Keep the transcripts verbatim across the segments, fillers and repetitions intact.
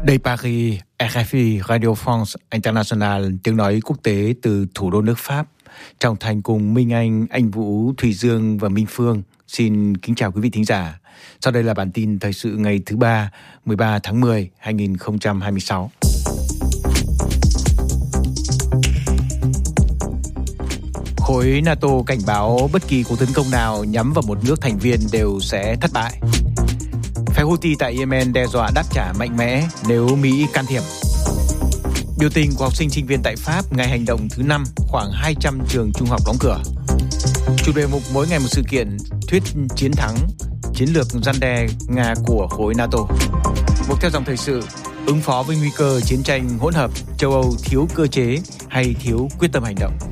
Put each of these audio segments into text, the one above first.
Đây Paris, rờ ép i Radio France International, tiếng nói quốc tế từ thủ đô nước Pháp. Trọng Thành cùng Minh Anh, Anh Vũ, Thùy Dương và Minh Phương xin kính chào quý vị thính giả. Sau đây là bản tin thời sự ngày thứ ba, mười ba tháng mười, hai nghìn không trăm hai mươi sáu. Khối NATO cảnh báo bất kỳ cuộc tấn công nào nhắm vào một nước thành viên đều sẽ thất bại. Phe Houthi tại Yemen đe dọa đáp trả mạnh mẽ nếu Mỹ can thiệp. Biểu tình của học sinh sinh viên tại Pháp ngày hành động thứ năm, khoảng hai trăm trường trung học đóng cửa. Chủ đề mục mỗi ngày một sự kiện, thuyết chiến thắng, chiến lược răn đe Nga của khối NATO. Mục theo dòng thời sự, ứng phó với nguy cơ chiến tranh hỗn hợp, châu Âu thiếu cơ chế hay thiếu quyết tâm hành động.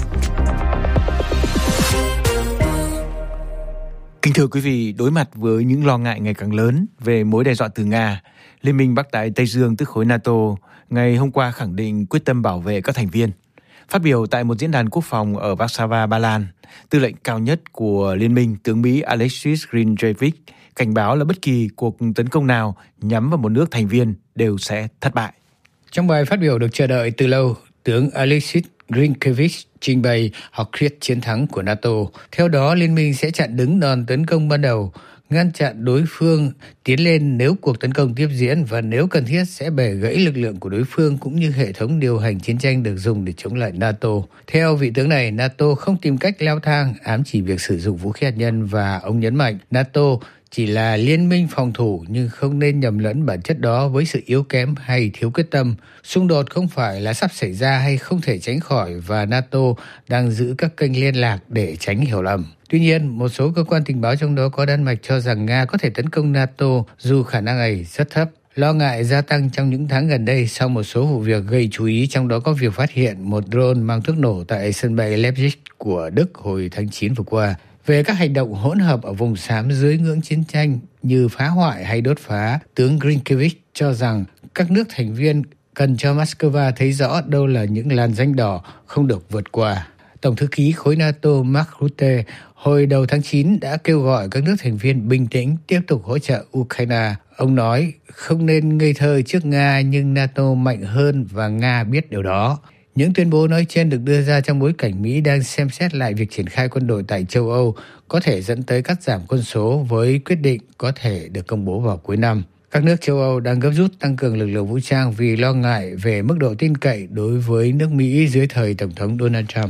Kính thưa quý vị, đối mặt với những lo ngại ngày càng lớn về mối đe dọa từ Nga, Liên minh Bắc Đại Tây Dương tức khối NATO ngày hôm qua khẳng định quyết tâm bảo vệ các thành viên. Phát biểu tại một diễn đàn quốc phòng ở Warsaw, Ba Lan, tư lệnh cao nhất của Liên minh tướng Mỹ Alexis Grinevich cảnh báo là bất kỳ cuộc tấn công nào nhắm vào một nước thành viên đều sẽ thất bại. Trong bài phát biểu được chờ đợi từ lâu, tướng Alexis Grinevich trình bày học thuyết chiến thắng của NATO. Theo đó, Liên minh sẽ chặn đứng đòn tấn công ban đầu, ngăn chặn đối phương tiến lên nếu cuộc tấn công tiếp diễn và nếu cần thiết sẽ bẻ gãy lực lượng của đối phương cũng như hệ thống điều hành chiến tranh được dùng để chống lại NATO. Theo vị tướng này, NATO không tìm cách leo thang, ám chỉ việc sử dụng vũ khí hạt nhân và ông nhấn mạnh NATO chỉ là liên minh phòng thủ nhưng không nên nhầm lẫn bản chất đó với sự yếu kém hay thiếu quyết tâm. Xung đột không phải là sắp xảy ra hay không thể tránh khỏi và NATO đang giữ các kênh liên lạc để tránh hiểu lầm. Tuy nhiên, một số cơ quan tình báo trong đó có Đan Mạch cho rằng Nga có thể tấn công NATO dù khả năng này rất thấp. Lo ngại gia tăng trong những tháng gần đây sau một số vụ việc gây chú ý, trong đó có việc phát hiện một drone mang thuốc nổ tại sân bay Leipzig của Đức hồi tháng chín vừa qua. Về các hành động hỗn hợp ở vùng xám dưới ngưỡng chiến tranh như phá hoại hay đốt phá, tướng Grinevich cho rằng các nước thành viên cần cho Moscow thấy rõ đâu là những làn ranh đỏ không được vượt qua. Tổng thư ký khối NATO Mark Rutte hồi đầu tháng chín đã kêu gọi các nước thành viên bình tĩnh tiếp tục hỗ trợ Ukraine. Ông nói không nên ngây thơ trước Nga nhưng NATO mạnh hơn và Nga biết điều đó. Những tuyên bố nói trên được đưa ra trong bối cảnh Mỹ đang xem xét lại việc triển khai quân đội tại châu Âu, có thể dẫn tới cắt giảm quân số với quyết định có thể được công bố vào cuối năm. Các nước châu Âu đang gấp rút tăng cường lực lượng vũ trang vì lo ngại về mức độ tin cậy đối với nước Mỹ dưới thời Tổng thống Donald Trump.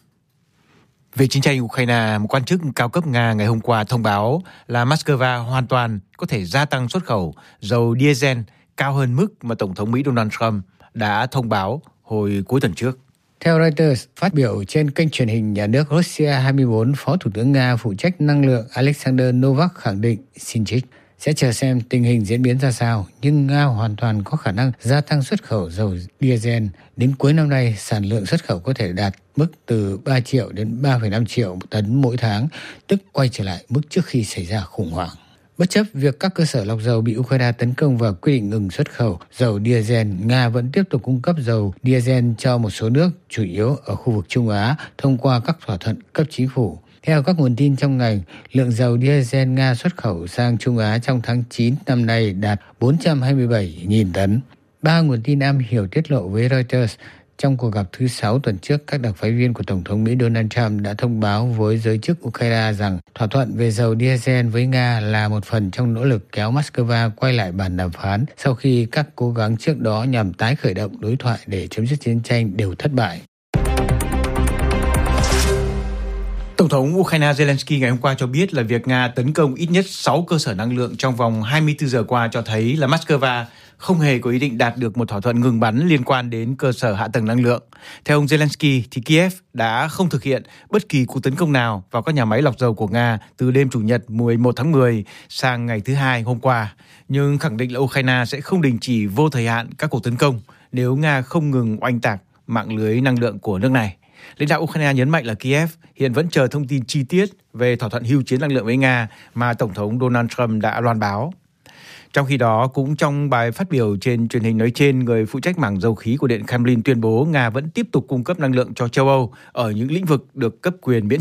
Về chiến tranh Ukraine, một quan chức cao cấp Nga ngày hôm qua thông báo là Moscow hoàn toàn có thể gia tăng xuất khẩu dầu diesel cao hơn mức mà Tổng thống Mỹ Donald Trump đã thông báo hồi cuối tuần trước. Theo Reuters, phát biểu trên kênh truyền hình nhà nước Russia hai mươi bốn, Phó Thủ tướng Nga phụ trách năng lượng Alexander Novak khẳng định Sinchik sẽ chờ xem tình hình diễn biến ra sao, nhưng Nga hoàn toàn có khả năng gia tăng xuất khẩu dầu diesel. Đến cuối năm nay, sản lượng xuất khẩu có thể đạt mức từ ba triệu đến ba phẩy năm triệu tấn mỗi tháng, tức quay trở lại mức trước khi xảy ra khủng hoảng. Bất chấp việc các cơ sở lọc dầu bị Ukraine tấn công và quyết định ngừng xuất khẩu dầu diesel, Nga vẫn tiếp tục cung cấp dầu diesel cho một số nước, chủ yếu ở khu vực Trung Á, thông qua các thỏa thuận cấp chính phủ. Theo các nguồn tin trong ngành, lượng dầu diesel Nga xuất khẩu sang Trung Á trong tháng chín năm nay đạt bốn trăm hai mươi bảy nghìn tấn. Ba nguồn tin am hiểu tiết lộ với Reuters, trong cuộc gặp thứ sáu tuần trước, các đặc phái viên của Tổng thống Mỹ Donald Trump đã thông báo với giới chức Ukraine rằng thỏa thuận về dầu diesel với Nga là một phần trong nỗ lực kéo Moscow quay lại bàn đàm phán sau khi các cố gắng trước đó nhằm tái khởi động đối thoại để chấm dứt chiến tranh đều thất bại. Tổng thống Ukraine Zelensky ngày hôm qua cho biết là việc Nga tấn công ít nhất sáu cơ sở năng lượng trong vòng hai mươi tư giờ qua cho thấy là Moscow không hề có ý định đạt được một thỏa thuận ngừng bắn liên quan đến cơ sở hạ tầng năng lượng. Theo ông Zelensky, thì Kiev đã không thực hiện bất kỳ cuộc tấn công nào vào các nhà máy lọc dầu của Nga từ đêm Chủ nhật mười một tháng mười sang ngày thứ Hai hôm qua, nhưng khẳng định là Ukraine sẽ không đình chỉ vô thời hạn các cuộc tấn công nếu Nga không ngừng oanh tạc mạng lưới năng lượng của nước này. Lãnh đạo Ukraine nhấn mạnh là Kiev hiện vẫn chờ thông tin chi tiết về thỏa thuận hưu chiến năng lượng với Nga mà Tổng thống Donald Trump đã loan báo. Trong khi đó, cũng trong bài phát biểu trên truyền hình nói trên, người phụ trách mảng dầu khí của Điện Kremlin tuyên bố Nga vẫn tiếp tục cung cấp năng lượng cho châu Âu ở những lĩnh vực được cấp quyền miễn trừ.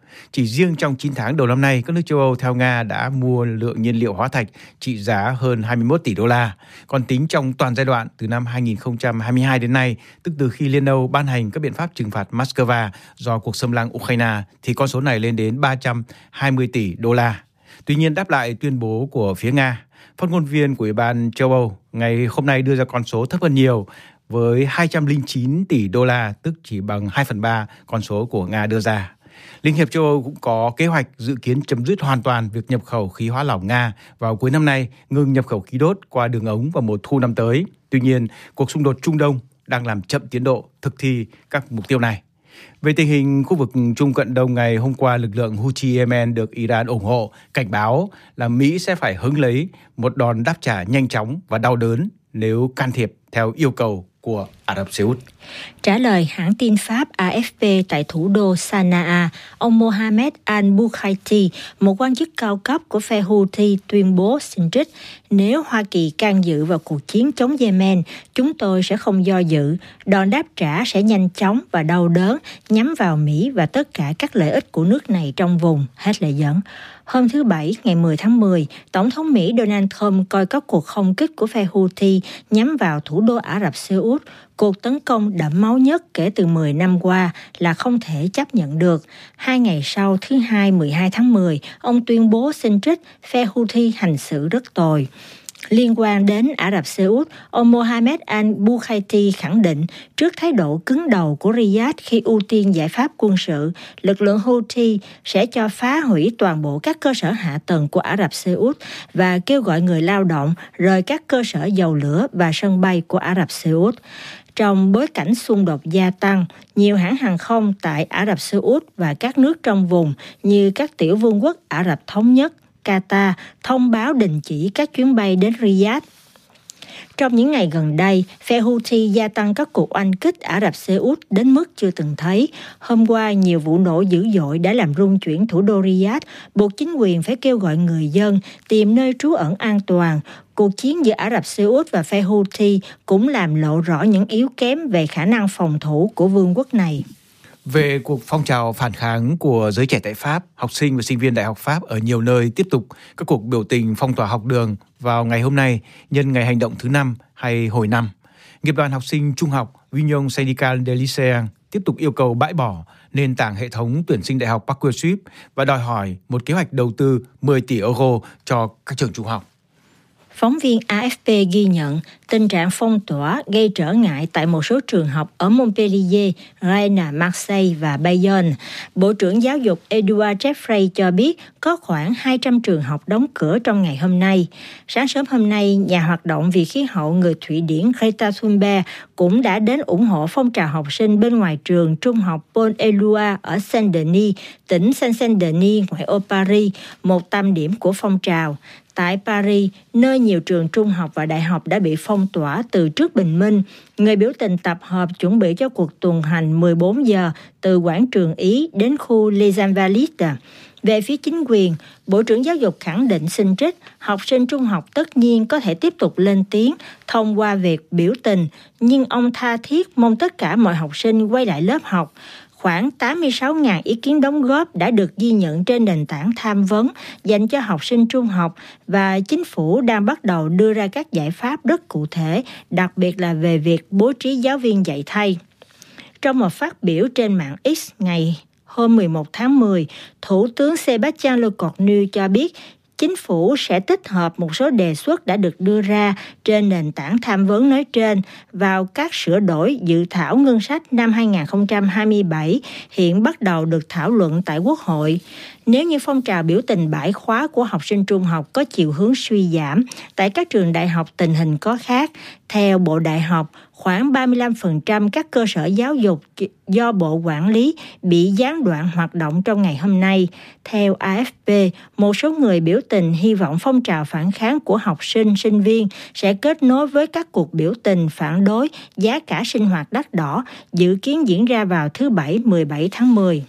Chỉ riêng trong chín tháng đầu năm nay, các nước châu Âu theo Nga đã mua lượng nhiên liệu hóa thạch trị giá hơn hai mươi mốt tỷ đô la. Còn tính trong toàn giai đoạn từ năm hai nghìn không trăm hai mươi hai đến nay, tức từ khi Liên Âu ban hành các biện pháp trừng phạt Moscow do cuộc xâm lăng Ukraine, thì con số này lên đến ba trăm hai mươi tỷ đô la. Tuy nhiên, đáp lại tuyên bố của phía Nga, phát ngôn viên của Ủy ban châu Âu ngày hôm nay đưa ra con số thấp hơn nhiều với hai trăm lẻ chín tỷ đô la, tức chỉ bằng hai phần ba con số của Nga đưa ra. Liên hiệp châu Âu cũng có kế hoạch dự kiến chấm dứt hoàn toàn việc nhập khẩu khí hóa lỏng Nga vào cuối năm nay, ngừng nhập khẩu khí đốt qua đường ống vào mùa thu năm tới. Tuy nhiên, cuộc xung đột Trung Đông đang làm chậm tiến độ thực thi các mục tiêu này. Về tình hình khu vực Trung Cận Đông, ngày hôm qua, lực lượng Houthi Yemen được Iran ủng hộ cảnh báo là Mỹ sẽ phải hứng lấy một đòn đáp trả nhanh chóng và đau đớn nếu can thiệp theo yêu cầu của Ả Rập Xê Út. Trả lời hãng tin Pháp A F P tại thủ đô Sanaa, ông Mohammed al-Bukhaiti, một quan chức cao cấp của phe Houthi, tuyên bố xin trích: nếu Hoa Kỳ can dự vào cuộc chiến chống Yemen, chúng tôi sẽ không do dự. Đòn đáp trả sẽ nhanh chóng và đau đớn, nhắm vào Mỹ và tất cả các lợi ích của nước này trong vùng. Hết lời dẫn. Hôm thứ Bảy, ngày mười tháng mười, Tổng thống Mỹ Donald Trump coi các cuộc không kích của phe Houthi nhắm vào thủ đô Ả Rập Xê Út, cuộc tấn công đẫm máu nhất kể từ mười năm qua, là không thể chấp nhận được. Hai ngày sau, thứ Hai mười hai tháng mười, ông tuyên bố xin trích phe Houthi hành xử rất tồi. Liên quan đến Ả Rập Xê Út, ông Mohammed al-Bukhaiti khẳng định trước thái độ cứng đầu của Riyadh khi ưu tiên giải pháp quân sự, lực lượng Houthi sẽ cho phá hủy toàn bộ các cơ sở hạ tầng của Ả Rập Xê Út và kêu gọi người lao động rời các cơ sở dầu lửa và sân bay của Ả Rập Xê Út. Trong bối cảnh xung đột gia tăng, nhiều hãng hàng không tại Ả Rập Xê Út và các nước trong vùng như các tiểu vương quốc Ả Rập Thống Nhất, Qatar thông báo đình chỉ các chuyến bay đến Riyadh. Trong những ngày gần đây, phe Houthi gia tăng các cuộc oanh kích Ả Rập Xê Út đến mức chưa từng thấy. Hôm qua, nhiều vụ nổ dữ dội đã làm rung chuyển thủ đô Riyadh, buộc chính quyền phải kêu gọi người dân tìm nơi trú ẩn an toàn. Cuộc chiến giữa Ả Rập Xê Út và phe Houthi cũng làm lộ rõ những yếu kém về khả năng phòng thủ của vương quốc này. Về cuộc phong trào phản kháng của giới trẻ tại Pháp, học sinh và sinh viên Đại học Pháp ở nhiều nơi tiếp tục các cuộc biểu tình phong tỏa học đường vào ngày hôm nay nhân ngày hành động thứ năm hay hồi năm. Nghiệp đoàn học sinh trung học Union Syndicale des Lycéens tiếp tục yêu cầu bãi bỏ nền tảng hệ thống tuyển sinh đại học Parcoursup và đòi hỏi một kế hoạch đầu tư mười tỷ euro cho các trường trung học. Phóng viên A F P ghi nhận tình trạng phong tỏa gây trở ngại tại một số trường học ở Montpellier, Rennes, Marseille và Bayonne. Bộ trưởng Giáo dục Edouard Jeffrey cho biết có khoảng hai trăm trường học đóng cửa trong ngày hôm nay. Sáng sớm hôm nay, nhà hoạt động vì khí hậu người Thụy Điển Greta Thunberg cũng đã đến ủng hộ phong trào học sinh bên ngoài trường trung học Paul Éluard ở Saint-Denis, tỉnh Seine-Saint-Denis, ngoại ô Paris, một tâm điểm của phong trào. Tại Paris, nơi nhiều trường trung học và đại học đã bị phong tỏa từ trước bình minh, người biểu tình tập hợp chuẩn bị cho cuộc tuần hành mười bốn giờ từ quảng trường Ý đến khu Les Invalides. Về phía chính quyền, Bộ trưởng Giáo dục khẳng định xin trích, học sinh trung học tất nhiên có thể tiếp tục lên tiếng thông qua việc biểu tình, nhưng ông tha thiết mong tất cả mọi học sinh quay lại lớp học. Khoảng tám mươi sáu nghìn ý kiến đóng góp đã được ghi nhận trên nền tảng tham vấn dành cho học sinh trung học và chính phủ đang bắt đầu đưa ra các giải pháp rất cụ thể, đặc biệt là về việc bố trí giáo viên dạy thay. Trong một phát biểu trên mạng X ngày hôm mười một tháng mười, Thủ tướng Sébastien Lecornu cho biết chính phủ sẽ tích hợp một số đề xuất đã được đưa ra trên nền tảng tham vấn nói trên vào các sửa đổi dự thảo ngân sách năm hai không hai bảy hiện bắt đầu được thảo luận tại Quốc hội. Nếu như phong trào biểu tình bãi khóa của học sinh trung học có chiều hướng suy giảm, tại các trường đại học tình hình có khác. Theo Bộ Đại học, khoảng ba mươi lăm phần trăm các cơ sở giáo dục do Bộ quản lý bị gián đoạn hoạt động trong ngày hôm nay. Theo A F P, một số người biểu tình hy vọng phong trào phản kháng của học sinh, sinh viên sẽ kết nối với các cuộc biểu tình phản đối giá cả sinh hoạt đắt đỏ, dự kiến diễn ra vào thứ Bảy mười bảy tháng mười.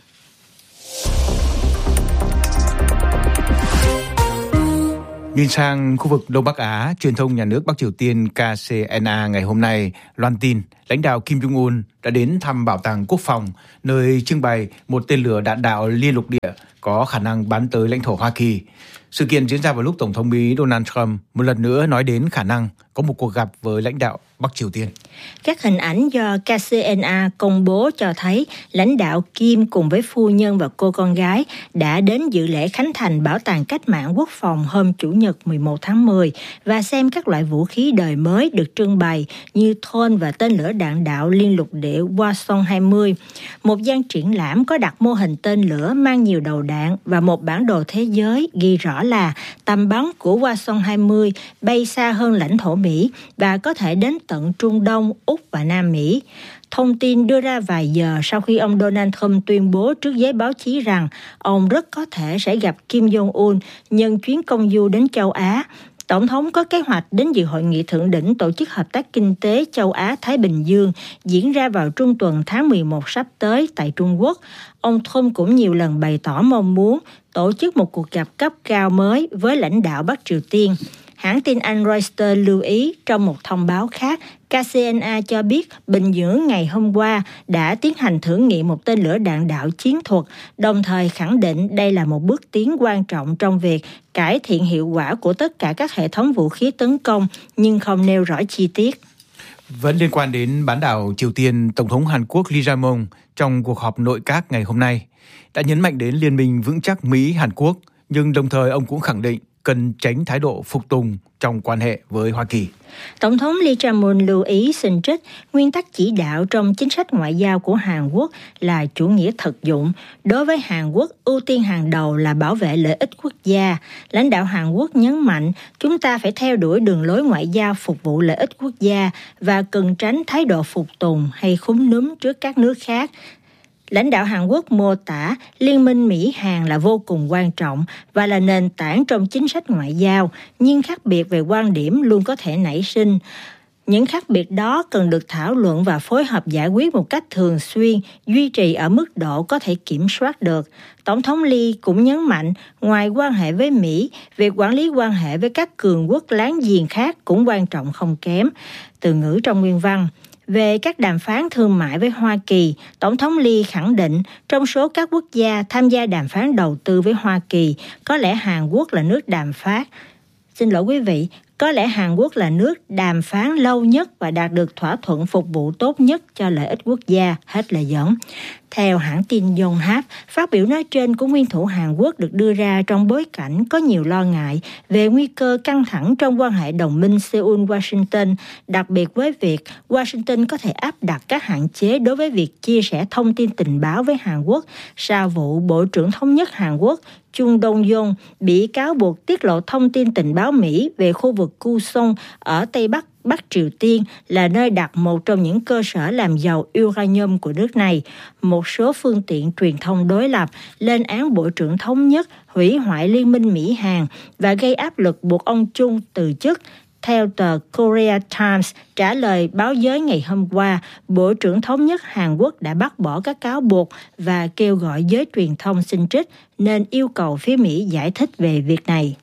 Nhìn sang khu vực Đông Bắc Á, truyền thông nhà nước Bắc Triều Tiên K C N A ngày hôm nay loan tin lãnh đạo Kim Jong-un đã đến thăm Bảo tàng Quốc phòng, nơi trưng bày một tên lửa đạn đạo liên lục địa có khả năng bắn tới lãnh thổ Hoa Kỳ. Sự kiện diễn ra vào lúc Tổng thống Mỹ Donald Trump một lần nữa nói đến khả năng có một cuộc gặp với lãnh đạo Bắc Triều Tiên. Các hình ảnh do K C N A công bố cho thấy lãnh đạo Kim cùng với phu nhân và cô con gái đã đến dự lễ khánh thành Bảo tàng Cách mạng Quốc phòng hôm Chủ nhật mười một tháng mười và xem các loại vũ khí đời mới được trưng bày như drone và tên lửa đạn đạo liên lục địa Hwasong hai mươi. Một gian triển lãm có đặt mô hình tên lửa mang nhiều đầu đạn và một bản đồ thế giới ghi rõ là tầm bắn của Hwasong hai mươi bay xa hơn lãnh thổ Mỹ và có thể đến tận Trung Đông, Úc và Nam Mỹ. Thông tin đưa ra vài giờ sau khi ông Donald Trump tuyên bố trước giới báo chí rằng ông rất có thể sẽ gặp Kim Jong-un nhân chuyến công du đến châu Á. Tổng thống có kế hoạch đến dự hội nghị thượng đỉnh Tổ chức Hợp tác Kinh tế Châu Á-Thái Bình Dương diễn ra vào trung tuần tháng mười một sắp tới tại Trung Quốc. Ông Trump cũng nhiều lần bày tỏ mong muốn tổ chức một cuộc gặp cấp cao mới với lãnh đạo Bắc Triều Tiên. Hãng tin Anh Reuters lưu ý trong một thông báo khác, K C N A cho biết Bình Nhưỡng ngày hôm qua đã tiến hành thử nghiệm một tên lửa đạn đạo chiến thuật, đồng thời khẳng định đây là một bước tiến quan trọng trong việc cải thiện hiệu quả của tất cả các hệ thống vũ khí tấn công, nhưng không nêu rõ chi tiết. Vẫn liên quan đến bán đảo Triều Tiên, Tổng thống Hàn Quốc Lee Jae-myung trong cuộc họp nội các ngày hôm nay đã nhấn mạnh đến liên minh vững chắc Mỹ-Hàn Quốc, nhưng đồng thời ông cũng khẳng định cần tránh thái độ phục tùng trong quan hệ với Hoa Kỳ. Tổng thống Lee Jae-myung lưu ý xin trích nguyên tắc chỉ đạo trong chính sách ngoại giao của Hàn Quốc là chủ nghĩa thực dụng. Đối với Hàn Quốc, ưu tiên hàng đầu là bảo vệ lợi ích quốc gia. Lãnh đạo Hàn Quốc nhấn mạnh chúng ta phải theo đuổi đường lối ngoại giao phục vụ lợi ích quốc gia và cần tránh thái độ phục tùng hay khúm núm trước các nước khác. Lãnh đạo Hàn Quốc mô tả liên minh Mỹ-Hàn là vô cùng quan trọng và là nền tảng trong chính sách ngoại giao, nhưng khác biệt về quan điểm luôn có thể nảy sinh. Những khác biệt đó cần được thảo luận và phối hợp giải quyết một cách thường xuyên, duy trì ở mức độ có thể kiểm soát được. Tổng thống Lee cũng nhấn mạnh, ngoài quan hệ với Mỹ, việc quản lý quan hệ với các cường quốc láng giềng khác cũng quan trọng không kém. Từ ngữ trong nguyên văn. Về các đàm phán thương mại với Hoa Kỳ, Tổng thống Lee khẳng định trong số các quốc gia tham gia đàm phán đầu tư với Hoa Kỳ, có lẽ Hàn Quốc là nước đàm phán. Xin lỗi quý vị, có lẽ Hàn Quốc là nước đàm phán lâu nhất và đạt được thỏa thuận phục vụ tốt nhất cho lợi ích quốc gia, hết lời dẫn. Theo hãng tin Yonhap, phát biểu nói trên của nguyên thủ Hàn Quốc được đưa ra trong bối cảnh có nhiều lo ngại về nguy cơ căng thẳng trong quan hệ đồng minh Seoul-Washington, đặc biệt với việc Washington có thể áp đặt các hạn chế đối với việc chia sẻ thông tin tình báo với Hàn Quốc sau vụ Bộ trưởng Thống nhất Hàn Quốc Chung Dong-yong bị cáo buộc tiết lộ thông tin tình báo Mỹ về khu vực Kusong ở Tây Bắc Bắc Triều Tiên là nơi đặt một trong những cơ sở làm giàu uranium của nước này. Một số phương tiện truyền thông đối lập lên án Bộ trưởng Thống nhất hủy hoại liên minh Mỹ-Hàn và gây áp lực buộc ông Chung từ chức. Theo tờ Korea Times trả lời báo giới ngày hôm qua, Bộ trưởng Thống nhất Hàn Quốc đã bác bỏ các cáo buộc và kêu gọi giới truyền thông xin trích, nên yêu cầu phía Mỹ giải thích về việc này.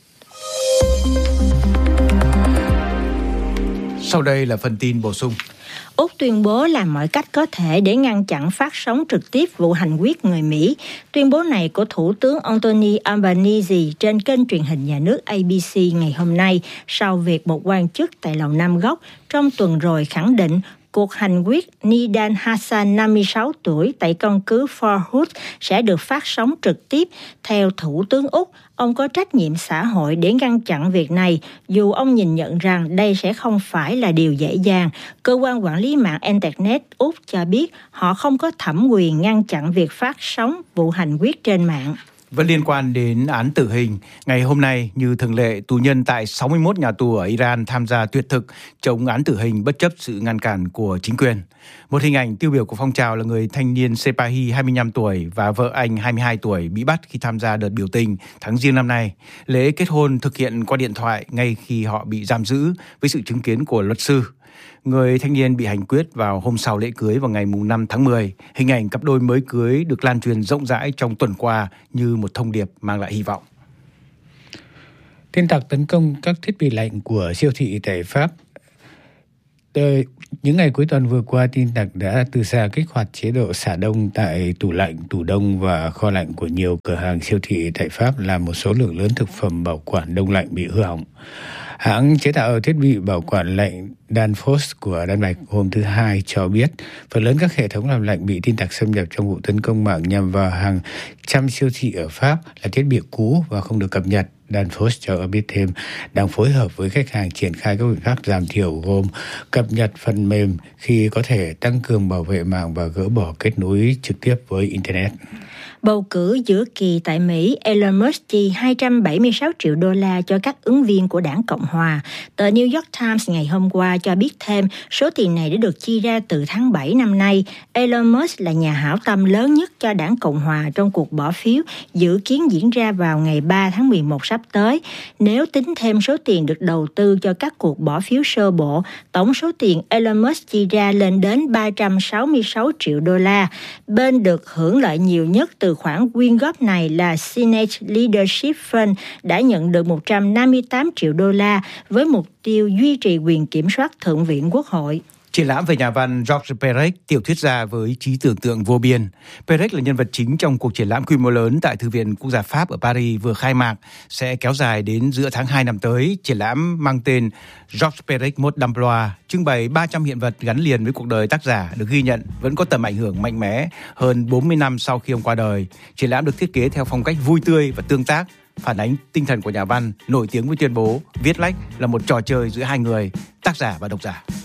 Sau đây là phần tin bổ sung. Úc tuyên bố làm mọi cách có thể để ngăn chặn phát sóng trực tiếp vụ hành quyết người Mỹ. Tuyên bố này của Thủ tướng Anthony Albanese trên kênh truyền hình nhà nước A B C ngày hôm nay sau việc một quan chức tại Lầu Năm Góc trong tuần rồi khẳng định cuộc hành quyết Nidal Hassan, năm mươi sáu tuổi, tại căn cứ Fort Hood sẽ được phát sóng trực tiếp. Theo Thủ tướng Úc, ông có trách nhiệm xã hội để ngăn chặn việc này, dù ông nhìn nhận rằng đây sẽ không phải là điều dễ dàng. Cơ quan quản lý mạng Internet Úc cho biết họ không có thẩm quyền ngăn chặn việc phát sóng vụ hành quyết trên mạng. Vẫn liên quan đến án tử hình, ngày hôm nay như thường lệ, tù nhân tại sáu mươi mốt nhà tù ở Iran tham gia tuyệt thực chống án tử hình bất chấp sự ngăn cản của chính quyền. Một hình ảnh tiêu biểu của phong trào là người thanh niên Sepahi hai mươi lăm tuổi và vợ anh hai mươi hai tuổi bị bắt khi tham gia đợt biểu tình tháng Giêng năm nay. Lễ kết hôn thực hiện qua điện thoại ngay khi họ bị giam giữ với sự chứng kiến của luật sư. Người thanh niên bị hành quyết vào hôm sau lễ cưới vào ngày năm tháng mười. Hình ảnh cặp đôi mới cưới được lan truyền rộng rãi trong tuần qua như một thông điệp mang lại hy vọng. Tin tặc tấn công các thiết bị lạnh của siêu thị tại Pháp. Những ngày cuối tuần vừa qua, tin tặc đã từ xa kích hoạt chế độ xả đông tại tủ lạnh, tủ đông và kho lạnh của nhiều cửa hàng siêu thị tại Pháp, làm một số lượng lớn thực phẩm bảo quản đông lạnh bị hư hỏng. Hãng chế tạo thiết bị bảo quản lạnh Danfoss của Đan Mạch hôm thứ Hai cho biết phần lớn các hệ thống làm lạnh bị tin tặc xâm nhập trong vụ tấn công mạng nhằm vào hàng trăm siêu thị ở Pháp là thiết bị cũ và không được cập nhật. Danfoss cho biết thêm đang phối hợp với khách hàng triển khai các biện pháp giảm thiểu gồm cập nhật phần mềm khi có thể, tăng cường bảo vệ mạng và gỡ bỏ kết nối trực tiếp với Internet. Bầu cử giữa kỳ tại Mỹ, Elon Musk chi hai trăm bảy mươi sáu triệu đô la cho các ứng viên của đảng Cộng Hòa. Tờ New York Times ngày hôm qua cho biết thêm số tiền này đã được chi ra từ tháng bảy năm nay. Elon Musk là nhà hảo tâm lớn nhất cho đảng Cộng Hòa trong cuộc bỏ phiếu dự kiến diễn ra vào ngày ba tháng mười một sắp tới. Nếu tính thêm số tiền được đầu tư cho các cuộc bỏ phiếu sơ bộ, tổng số tiền Elon Musk chi ra lên đến ba trăm sáu mươi sáu triệu đô la. Bên được hưởng lợi nhiều nhất từ khoản quyên góp này là Senate Leadership Fund đã nhận được một trăm năm mươi tám triệu đô la với mục tiêu duy trì quyền kiểm soát Thượng viện Quốc hội. Triển lãm về nhà văn Georges Perec, tiểu thuyết gia với trí tưởng tượng vô biên. Perec là nhân vật chính trong cuộc triển lãm quy mô lớn tại Thư viện Quốc gia Pháp ở Paris vừa khai mạc, sẽ kéo dài đến giữa tháng hai năm tới. Triển lãm mang tên Georges Perec Mode d'Emploi, trưng bày ba trăm hiện vật gắn liền với cuộc đời tác giả, được ghi nhận vẫn có tầm ảnh hưởng mạnh mẽ hơn bốn mươi năm sau khi ông qua đời. Triển lãm được thiết kế theo phong cách vui tươi và tương tác, phản ánh tinh thần của nhà văn nổi tiếng với tuyên bố viết lách là một trò chơi giữa hai người, tác giả và độc giả.